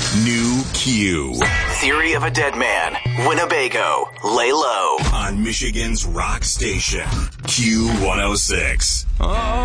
New Q. Theory of a Dead Man. Winnebago. Lay low. On Michigan's rock station. Q106.